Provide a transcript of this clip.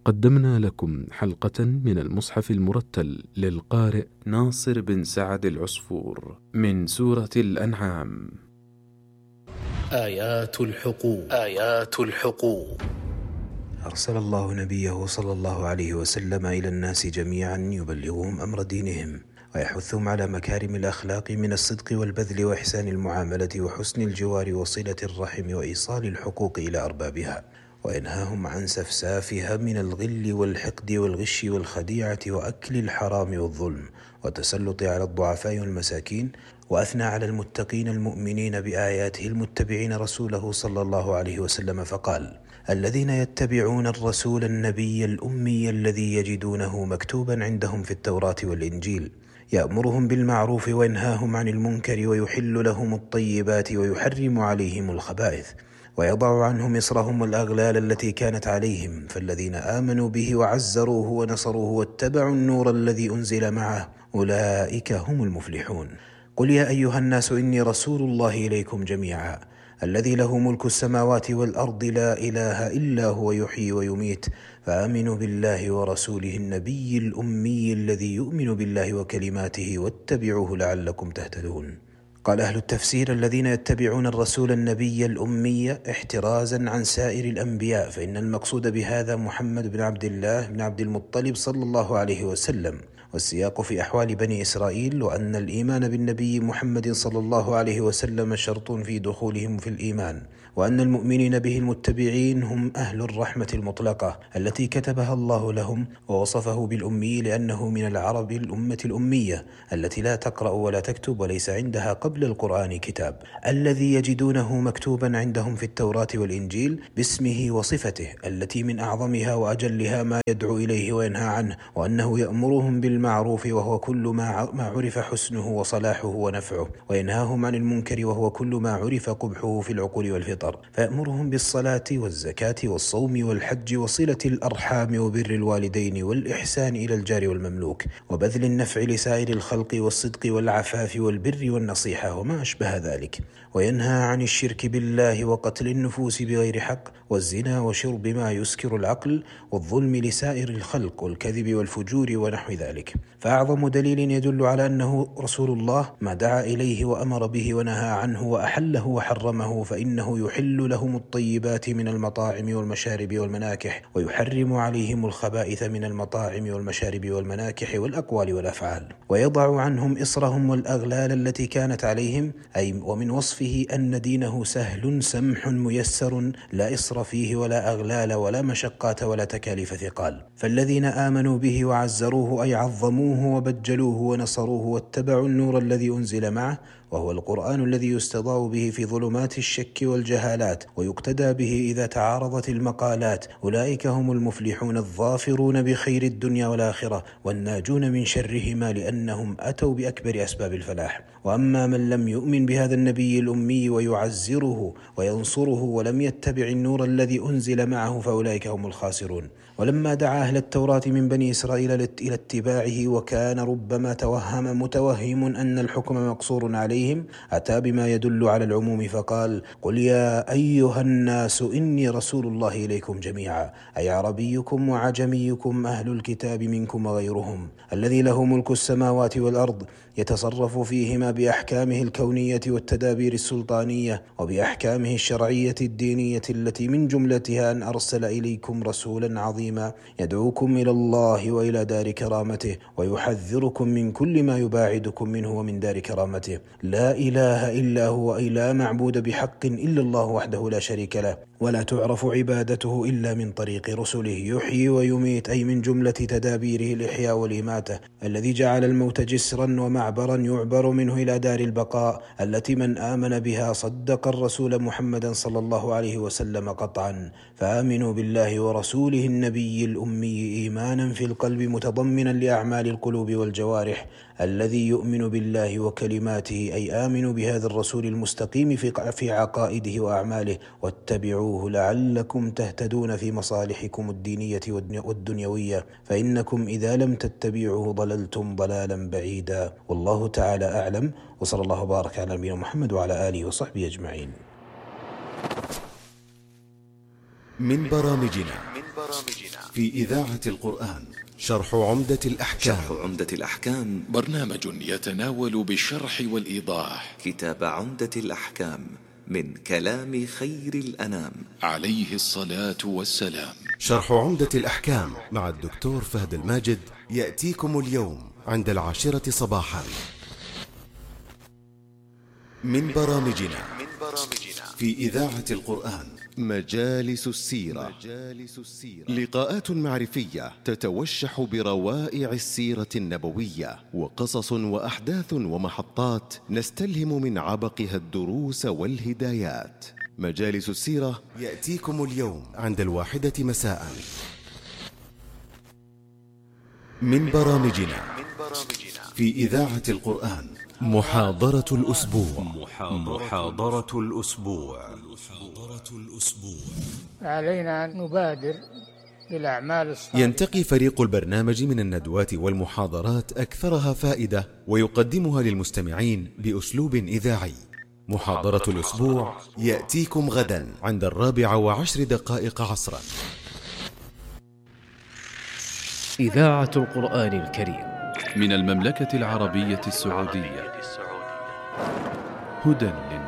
قدمنا لكم حلقة من المصحف المرتل للقارئ ناصر بن سعد العصفور من سورة الأنعام. آيات الحقوق. أرسل الله نبيه صلى الله عليه وسلم إلى الناس جميعا يبلغهم أمر دينهم ويحثهم على مكارم الأخلاق من الصدق والبذل وإحسان المعاملة وحسن الجوار وصلة الرحم وإيصال الحقوق إلى أربابها، وينهاهم عن سفسافها من الغل والحقد والغش والخديعة وأكل الحرام والظلم والتسلط على الضعفاء والمساكين، وأثنى على المتقين المؤمنين بآياته المتبعين رسوله صلى الله عليه وسلم فقال: الذين يتبعون الرسول النبي الأمي الذي يجدونه مكتوبا عندهم في التوراة والإنجيل يأمرهم بالمعروف وينهاهم عن المنكر ويحل لهم الطيبات ويحرم عليهم الخبائث ويضع عنهم إصرهم والأغلال التي كانت عليهم، فالذين آمنوا به وعزروه ونصروه واتبعوا النور الذي أنزل معه أولئك هم المفلحون. قل يا أيها الناس إني رسول الله إليكم جميعا الذي له ملك السماوات والأرض لا إله إلا هو يحيي ويميت، فآمنوا بالله ورسوله النبي الأمي الذي يؤمن بالله وكلماته واتبعوه لعلكم تهتدون. قال أهل التفسير: الذين يتبعون الرسول النبي الأمي احترازا عن سائر الأنبياء، فإن المقصود بهذا محمد بن عبد الله بن عبد المطلب صلى الله عليه وسلم، والسياق في أحوال بني إسرائيل، وأن الإيمان بالنبي محمد صلى الله عليه وسلم شرط في دخولهم في الإيمان، وأن المؤمنين به المتبعين هم أهل الرحمة المطلقة التي كتبها الله لهم، ووصفه بالأمي لأنه من العرب الأمة الأمية التي لا تقرأ ولا تكتب وليس عندها قبل القرآن كتاب، الذي يجدونه مكتوبا عندهم في التوراة والإنجيل باسمه وصفته التي من أعظمها وأجلها ما يدعو إليه وينهى عنه، وأنه يأمرهم بالمعروف وهو كل ما عرف حسنه وصلاحه ونفعه، وينهاهم عن المنكر وهو كل ما عرف قبحه في العقول والفطر، فيأمرهم بالصلاة والزكاة والصوم والحج وصلة الأرحام وبر الوالدين والإحسان إلى الجار والمملوك وبذل النفع لسائر الخلق والصدق والعفاف والبر والنصيحة وما أشبه ذلك، وينهى عن الشرك بالله وقتل النفوس بغير حق والزنا وشرب ما يسكر العقل والظلم لسائر الخلق والكذب والفجور ونحو ذلك. فأعظم دليل يدل على أنه رسول الله ما دعا إليه وأمر به ونهى عنه وأحله وحرمه، فإنه يحل لهم الطيبات من المطاعم والمشارب والمناكح، ويحرم عليهم الخبائث من المطاعم والمشارب والمناكح والأقوال والأفعال، ويضع عنهم إصرهم والأغلال التي كانت عليهم، أي ومن وصفه أن دينه سهل سمح ميسر لا إصر فيه ولا أغلال ولا مشقات ولا تكاليف ثقال. فالذين آمنوا به وعزروه أي عظموه وبجلوه ونصروه واتبعوا النور الذي أنزل معه، وهو القرآن الذي يستضاء به في ظلمات الشك والجهالات ويقتدى به إذا تعارضت المقالات، أولئك هم المفلحون الظافرون بخير الدنيا والآخرة والناجون من شرهما، لأنهم أتوا بأكبر أسباب الفلاح. وأما من لم يؤمن بهذا النبي الأمي ويعزره وينصره ولم يتبع النور الذي أنزل معه فأولئك هم الخاسرون. ولما دعا أهل التوراة من بني إسرائيل إلى اتباعه وكان ربما توهم متوهم أن الحكم مقصور عليهم، أتى بما يدل على العموم فقال: قل يا أيها الناس إني رسول الله إليكم جميعا، أي عربيكم وعجميكم أهل الكتاب منكم وغيرهم، الذي له ملك السماوات والأرض يتصرف فيهما بأحكامه الكونية والتدابير السلطانية وبأحكامه الشرعية الدينية، التي من جملتها أن أرسل إليكم رسولا عظيما يدعوكم إلى الله وإلى دار كرامته ويحذركم من كل ما يباعدكم منه ومن دار كرامته، لا إله إلا هو، أي لا معبود بحق إلا الله وحده لا شريك له، ولا تعرف عبادته إلا من طريق رسله، يحيي ويميت، أي من جملة تدابيره الإحياء والإماتة، الذي جعل الموت جسرا ومعبرا يعبر منه إلى دار البقاء، التي من آمن بها صدق الرسول محمدا صلى الله عليه وسلم قطعا. فآمنوا بالله ورسوله النبي الأمي إيمانا في القلب متضمنا لأعمال القلوب والجوارح، الذي يؤمن بالله وكلماته، أي آمنوا بهذا الرسول المستقيم في عقائده وأعماله، واتبعوه لعلكم تهتدون في مصالحكم الدينية والدنيوية، فإنكم إذا لم تتبعوه ضللتم ضلالا بعيدا. والله تعالى أعلم، وصلى الله وبارك على نبينا محمد وعلى آله وصحبه أجمعين. من برامجنا في إذاعة القرآن شرح عمدة الأحكام. برنامج يتناول بالشرح والإيضاح كتاب عمدة الأحكام من كلام خير الأنام عليه الصلاة والسلام. شرح عمدة الأحكام مع الدكتور فهد الماجد يأتيكم اليوم عند 10 صباحا. من برامجنا في إذاعة القرآن مجالس السيرة، لقاءات معرفية تتوشح بروائع السيرة النبوية، وقصص وأحداث ومحطات نستلهم من عبقها الدروس والهدايات. مجالس السيرة يأتيكم اليوم عند 1 مساء. من برامجنا في إذاعة القرآن محاضرة الأسبوع. علينا أن نبادر بالأعمال الصالحة. ينتقي فريق البرنامج من الندوات والمحاضرات أكثرها فائدة ويقدمها للمستمعين بأسلوب إذاعي. محاضرة الأسبوع يأتيكم غدا عند 4:10 عصرا. إذاعة القرآن الكريم من المملكة العربية السعودية، هدى